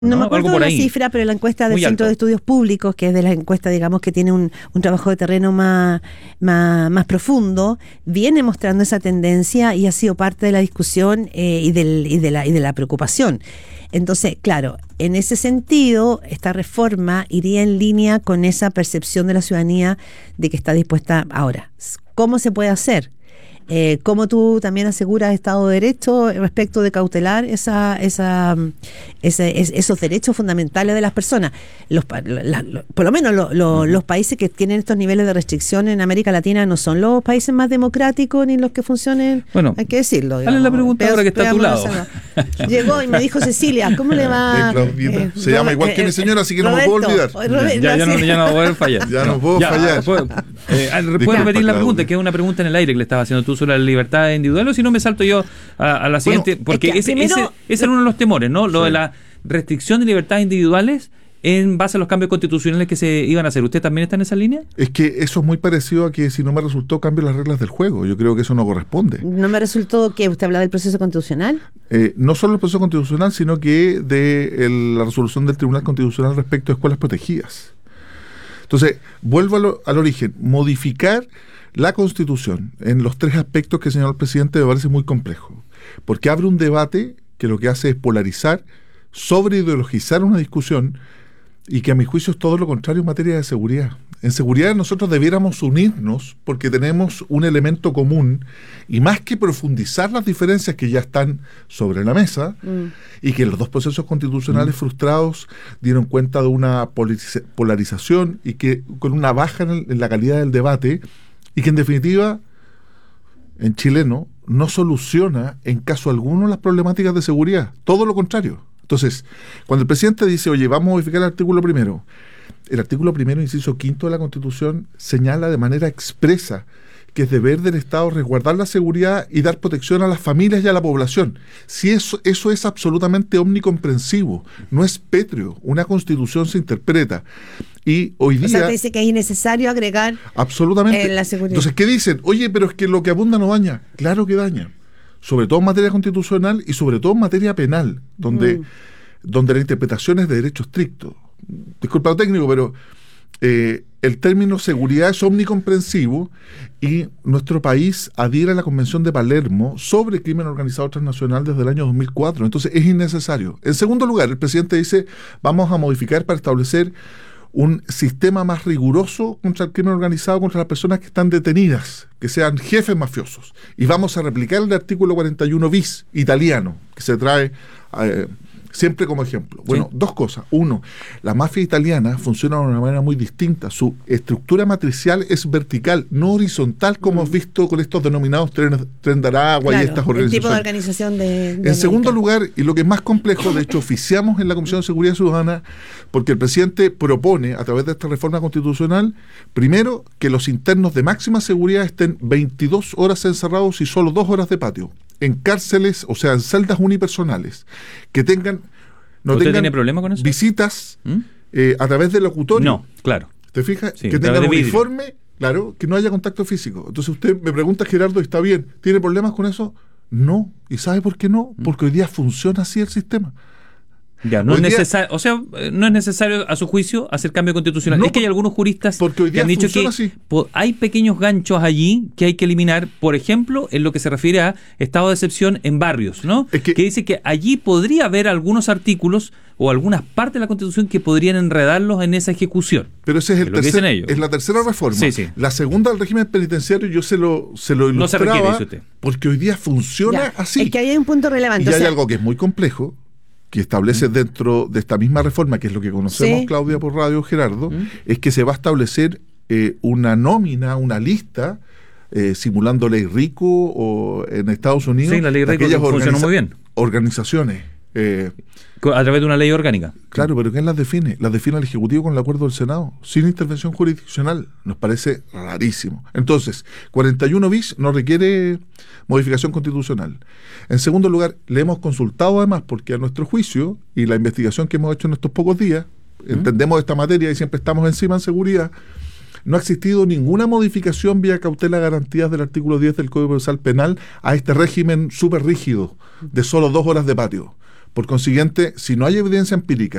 No me Algo acuerdo por de la ahí. cifra, pero la encuesta del Muy Centro alto. de Estudios Públicos, que es de las encuestas, digamos, que tiene un trabajo de terreno más profundo, viene mostrando esa tendencia y ha sido parte de la discusión y de la preocupación. Entonces, claro, en ese sentido, esta reforma iría en línea con esa percepción de la ciudadanía de que está dispuesta ahora. ¿Cómo se puede hacer? ¿Cómo tú también aseguras Estado de Derecho respecto de cautelar esos derechos fundamentales de las personas? Por lo menos los países que tienen estos niveles de restricción en América Latina no son los países más democráticos ni los que funcionen, Bueno, hay que decirlo. dale la pregunta ahora que está a tu lado. Llegó y me dijo Cecilia, ¿cómo le va? Claudita, se llama igual que mi señora, así que no me puedo olvidar. Ya no va a poder fallar. Ya no puedo fallar. ¿Puedo repetir la pregunta? Que es una pregunta en el aire que le estaba haciendo tú sobre la libertad individual, o si no me salto yo a la siguiente, porque ese era uno de los temores, ¿no? Lo de la restricción de libertades individuales en base a los cambios constitucionales que se iban a hacer. ¿Usted también está en esa línea? Es que eso es muy parecido a que si no me resultó cambio las reglas del juego. Yo creo que eso no corresponde. ¿No me resultó que usted hablaba del proceso constitucional? No solo el proceso constitucional, sino que de la resolución del Tribunal Constitucional respecto a escuelas protegidas. Entonces, vuelvo al origen. Modificar la Constitución en los tres aspectos que señaló el presidente me parece muy complejo, porque abre un debate que lo que hace es polarizar, sobreideologizar una discusión, y que a mi juicio es todo lo contrario en materia de seguridad. En seguridad nosotros debiéramos unirnos porque tenemos un elemento común, y más que profundizar las diferencias que ya están sobre la mesa, y que los dos procesos constitucionales frustrados dieron cuenta de una polarización y que con una baja en la calidad del debate, y que en definitiva, en chileno, no soluciona en caso alguno las problemáticas de seguridad. Todo lo contrario. Entonces, cuando el presidente dice, oye, vamos a modificar el artículo primero, inciso quinto de la Constitución, señala de manera expresa que es deber del Estado resguardar la seguridad y dar protección a las familias y a la población. Si eso es absolutamente omnicomprensivo, no es pétreo, una Constitución se interpreta. Y hoy día... O sea, te dice que es innecesario agregar absolutamente la seguridad. Entonces, ¿qué dicen? Oye, pero es que lo que abunda no daña. Claro que daña. Sobre todo en materia constitucional y sobre todo en materia penal, donde la interpretación es de derecho estricto. Disculpa lo técnico, pero el término seguridad es omnicomprensivo, y nuestro país adhiere a la Convención de Palermo sobre crimen organizado transnacional desde el año 2004. Entonces es innecesario. En segundo lugar, el presidente dice, vamos a modificar para establecer un sistema más riguroso contra el crimen organizado, contra las personas que están detenidas, que sean jefes mafiosos. Y vamos a replicar el artículo 41 bis italiano, que se trae siempre como ejemplo. Bueno, dos cosas. Uno, la mafia italiana funciona de una manera muy distinta. Su estructura matricial es vertical, no horizontal, como hemos visto con estos denominados Tren de Aragua, y estas organizaciones. El tipo de organización En segundo lugar, y lo que es más complejo, de hecho oficiamos en la Comisión de Seguridad Ciudadana, porque el presidente propone, a través de esta reforma constitucional, primero, que los internos de máxima seguridad estén 22 horas encerrados y solo 2 horas de patio, en cárceles, o sea, en celdas unipersonales, que tengan ¿Usted tiene problema con eso? Visitas a través del locutorio. No, claro. ¿Te fijas? Sí, que tengan uniforme, claro, que no haya contacto físico. Entonces usted me pregunta, Gerardo, ¿está bien? ¿Tiene problemas con eso? No. ¿Y sabe por qué no? Porque hoy día funciona así el sistema. Ya, no es necesario, o sea, no es necesario a su juicio hacer cambio constitucional. No, es que hay algunos juristas que han dicho que hay pequeños ganchos allí que hay que eliminar, por ejemplo, en lo que se refiere a estado de excepción en barrios, ¿no? Que dice que allí podría haber algunos artículos o algunas partes de la Constitución que podrían enredarlos en esa ejecución. Pero ese es es la tercera reforma. Sí. La segunda del régimen penitenciario yo se lo ilustraba, no se requiere, dice usted. Porque hoy día funciona así. Es que ahí hay un punto relevante. Y hay algo que es muy complejo, que establece dentro de esta misma reforma, que es lo que conocemos, Claudia, por radio, Gerardo, es que se va a establecer una nómina, una lista, simulando ley Rico o en Estados Unidos. Sí, la ley Rico funcionó muy bien. Organizaciones. A través de una ley orgánica. Claro, pero ¿quién las define? Las define el Ejecutivo con el acuerdo del Senado, sin intervención jurisdiccional. Nos parece rarísimo. Entonces, 41 bis no requiere modificación constitucional. En segundo lugar, le hemos consultado además, porque a nuestro juicio, y la investigación que hemos hecho en estos pocos días, entendemos esta materia y siempre estamos encima en seguridad, no ha existido ninguna modificación vía cautela garantías del artículo 10 del Código Procesal Penal a este régimen súper rígido de solo 2 horas de patio. Por consiguiente, si no hay evidencia empírica